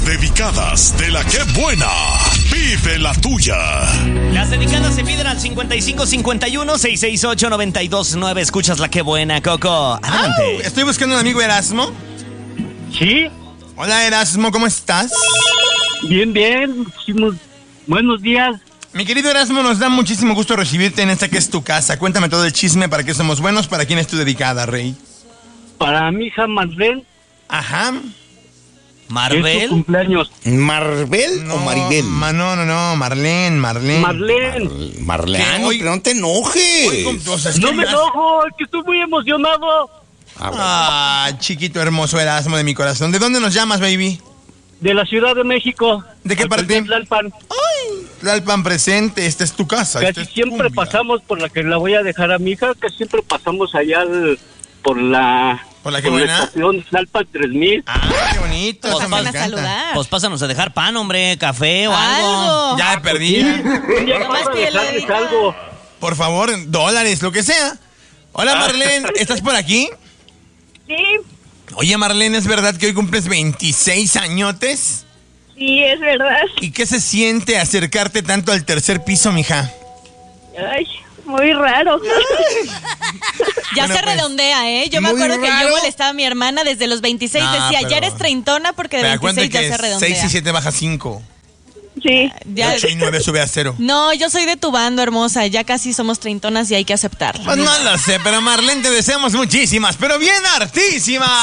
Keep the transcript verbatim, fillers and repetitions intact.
dedicadas de la que buena. Pide la tuya. Las dedicadas se piden al cincuenta y cinco cincuenta y uno, seiscientos sesenta y ocho, noventa y dos nueve. Escuchas la que buena, Coco. Adelante. Au, estoy buscando a un amigo Erasmo. Sí, Hola Erasmo, ¿cómo estás? bien, bien. Muchísimos buenos días. Mi querido Erasmo, nos da muchísimo gusto recibirte en esta que es tu casa. Cuéntame todo el chisme, para qué somos buenos, para quién es tu dedicada, rey. Para mi hija Marlene, Ajá. es su Marvel. cumpleaños. ¿Marvel No, o Maribel? ma- no, no, no, Marlene, Marlene. Marlene. Marlene, ¿Qué? no, Hoy- pero no te enojes. Oye, ¿cómo- o sea, es No que me vas- enojo, es que estoy muy emocionado. Ah, bueno. Ah, chiquito hermoso Erasmo de mi corazón. ¿De dónde nos llamas, baby? De la Ciudad de México. ¿De qué parte? De Tlalpan. Tlalpan presente, esta es tu casa. esta Casi es siempre cumbia. pasamos por la que la voy a dejar a mi hija, que siempre pasamos allá al- por la... ¿Por la que por la buena? estación Tlalpan tres mil. Ah, qué bonito. Pues esa me van a encanta. saludar. Pues pásanos a dejar pan, hombre, café o algo. Algo. Ya me perdí. Un día Nomás pasa a pídele dejarles ahorita. algo. Por favor, dólares, lo que sea. Hola, Marlene, ¿estás por aquí? Sí, Oye, Marlene, ¿es verdad que hoy cumples veintiséis añotes? sí, es verdad. ¿Y qué se siente acercarte tanto al tercer piso, mija? Ay, muy raro. Ya Bueno, se pues, redondea, ¿eh? Yo me muy acuerdo que raro. yo molestaba a mi hermana desde los veintiséis. No, decía, pero- ya eres treintona porque de Me da cuenta veintiséis ya que se redondea. seis y siete baja cinco. Sí. Ya- ocho y nueve sube a cero. No, yo soy de tu bando, hermosa. Ya casi somos treintonas y hay que aceptarlo. Pues no lo sé, pero Marlene, te deseamos muchísimas, pero bien hartísimas.